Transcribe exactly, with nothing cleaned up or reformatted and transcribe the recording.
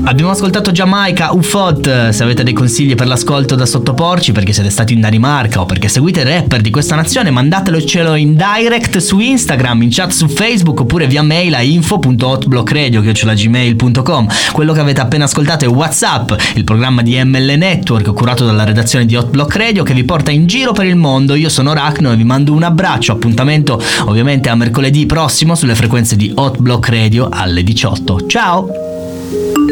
Abbiamo ascoltato Giamaica, U F O T. Se avete dei consigli per l'ascolto da sottoporci, perché siete stati in Danimarca o perché seguite rapper di questa nazione, mandatelo cielo in direct su Instagram, in chat su Facebook oppure via mail a info punto hotblockradio chiocciola gmail punto com. Quello che avete appena ascoltato è WhatsApp, il programma di M L Network curato dalla redazione di Hot Block Radio che vi porta in giro per il mondo. Io sono Rachno e vi mando un abbraccio. Appuntamento ovviamente a mercoledì prossimo sulle frequenze di Hot Block Radio alle diciotto. Ciao!